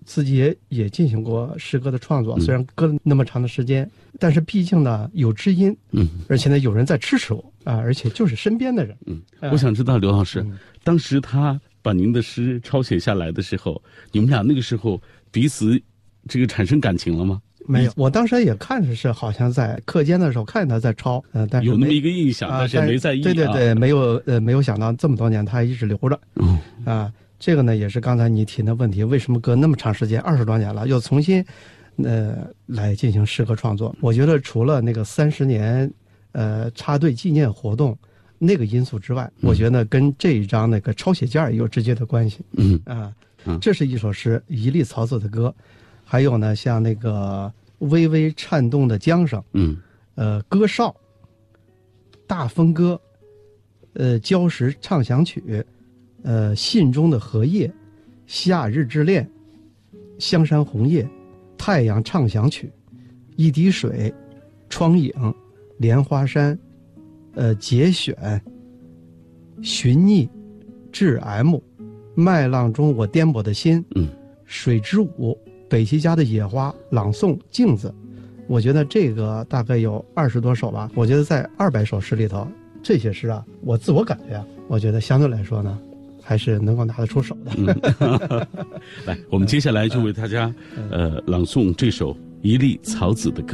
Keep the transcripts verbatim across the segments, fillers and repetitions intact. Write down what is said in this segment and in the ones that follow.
自己也也进行过诗歌的创作，虽然隔了那么长的时间，但是毕竟呢有知音，嗯，而且呢有人在支持我啊、呃，而且就是身边的人。 嗯，我想知道刘老师，嗯、当时他把您的诗抄写下来的时候，你们俩那个时候彼此这个产生感情了吗？ 没有，我当时也看着是好像在课间的时候看他在抄，呃，但是有那么一个印象，但是也没在意、啊。 对对对，没有呃没有想到这么多年他还一直留着。嗯啊，这个呢也是刚才你提的问题，为什么隔那么长时间二十多年了，又重新呃来进行诗歌创作？我觉得除了那个三十年呃插队纪念活动那个因素之外，嗯、我觉得跟这一张那个抄写件有直接的关系。嗯啊，这是一首诗《一粒草籽的歌》。还有呢，像那个微微颤动的缰绳，嗯，呃，歌哨、大风歌，呃，礁石畅想曲，呃，信中的荷叶，夏日之恋，香山红叶，太阳畅想曲，一滴水，窗影，莲花山，呃，节选，寻觅，致 M， 麦浪中我颠簸的心，嗯，水之舞。北齐家的野花朗诵镜子，我觉得这个大概有二十多首吧。我觉得在二百首诗里头，这些诗啊，我自我感觉啊，我觉得相对来说呢，还是能够拿得出手的。 嗯、来，我们接下来就为大家、嗯、呃朗诵这首《一粒草籽的歌》。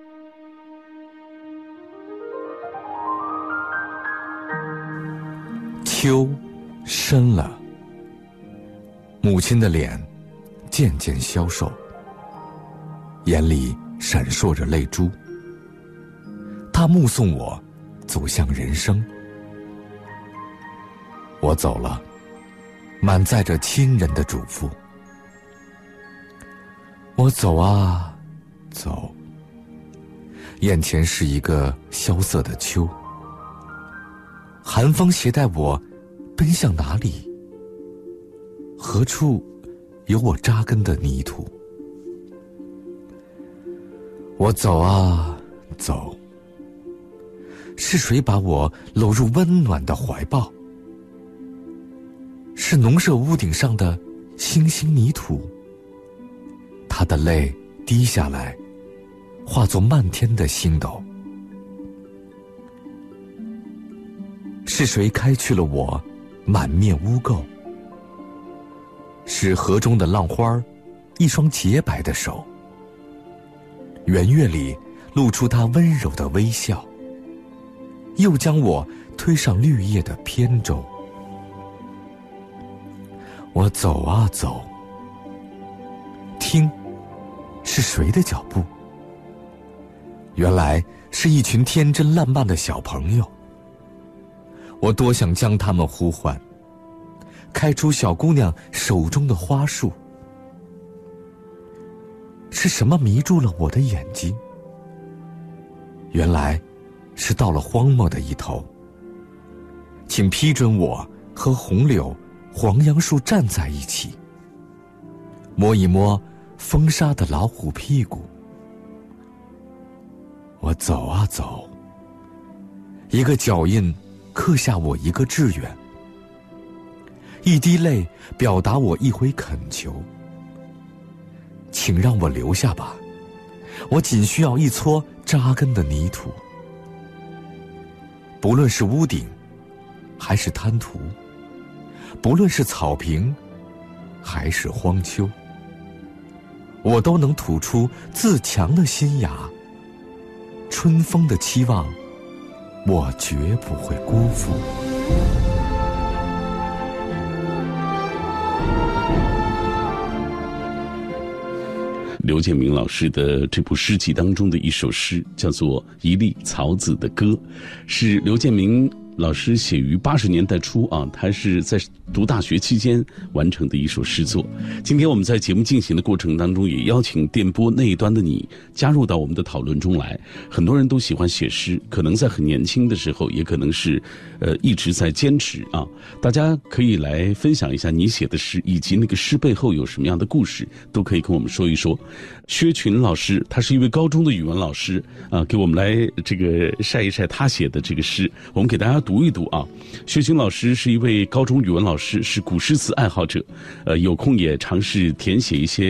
秋深了，母亲的脸渐渐消瘦，眼里闪烁着泪珠。她目送我走向人生，我走了，满载着亲人的嘱咐。我走啊走，眼前是一个萧瑟的秋，寒风携带我奔向哪里？何处有我扎根的泥土？我走啊走，是谁把我搂入温暖的怀抱？是农舍屋顶上的星星泥土，他的泪滴下来，化作漫天的星斗。是谁开去了我满面污垢？是河中的浪花，一双洁白的手，圆月里露出她温柔的微笑，又将我推上绿叶的扁舟。我走啊走，听，是谁的脚步？原来是一群天真烂漫的小朋友。我多想将他们呼唤，开出小姑娘手中的花束。是什么迷住了我的眼睛？原来是到了荒漠的一头。请批准我和红柳、黄杨树站在一起，摸一摸风沙的老虎屁股。我走啊走，一个脚印刻下我一个志愿，一滴泪表达我一回恳求。请让我留下吧，我仅需要一撮扎根的泥土。不论是屋顶还是滩涂，不论是草坪还是荒丘，我都能吐出自强的新芽。春风的期望，我绝不会辜负。 刘建明老师的这部诗集当中的一首诗叫做《一粒草籽的歌》，是刘建明老师写于八十年代初啊，他是在读大学期间完成的一首诗作。今天我们在节目进行的过程当中，也邀请电波那一端的你加入到我们的讨论中来。很多人都喜欢写诗，可能在很年轻的时候，也可能是呃一直在坚持啊。大家可以来分享一下你写的诗，以及那个诗背后有什么样的故事，都可以跟我们说一说。薛群老师，他是一位高中的语文老师啊，给我们来这个晒一晒他写的这个诗，我们给大家读一读啊。薛群老师是一位高中语文老师，是古诗词爱好者，呃，有空也尝试填写一些